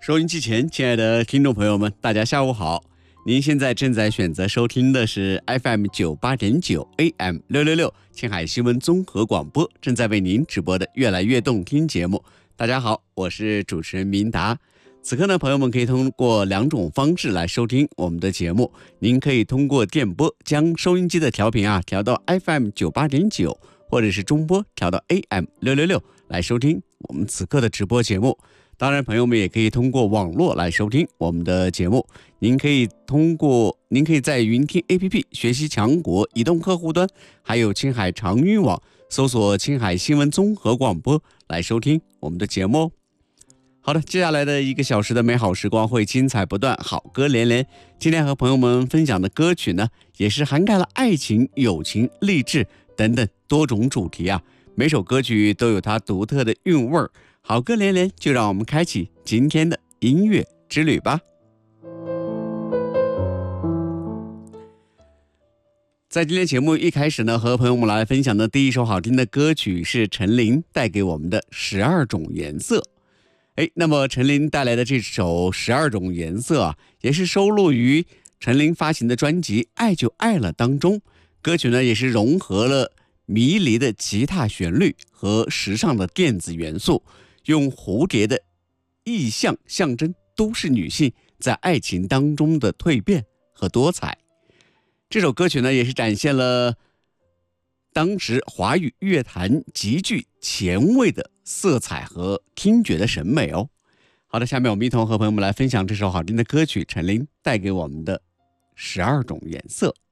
收音机前，亲爱的听众朋友们，大家下午好。您现在正在选择收听的是 FM98.9 AM666 青海新闻综合广播，正在为您直播的越来越动听节目。大家好，我是主持人明达。此刻呢，朋友们可以通过两种方式来收听我们的节目。您可以通过电波将收音机的调频调到 FM98.9， 或者是中波调到 AM666 来收听我们此刻的直播节目。当然，朋友们也可以通过网络来收听我们的节目。您可以在云听 APP 学习强国移动客户端，还有青海长语网搜索青海新闻综合广播来收听我们的节目。好的，接下来的1个小时的美好时光会精彩不断，好歌连连。今天和朋友们分享的歌曲呢，也是涵盖了爱情、友情、励志等等多种主题每首歌曲都有它独特的韵味儿。好歌连连，就让我们开启今天的音乐之旅吧。在今天节目一开始呢，和朋友们来分享的第一首好听的歌曲是陈琳带给我们的12种颜色。那么陈琳带来的这首12种颜色也是收录于陈琳发行的专辑《爱就爱了》当中。歌曲呢也是融合了迷离的吉他旋律和时尚的电子元素，用蝴蝶的意象象征都市女性在爱情当中的蜕变和多彩。这首歌曲呢，也是展现了当时华语乐坛极具前卫的色彩和听觉的审美好的，下面我们一同和朋友们来分享这首好听的歌曲，陈琳带给我们的12种颜色。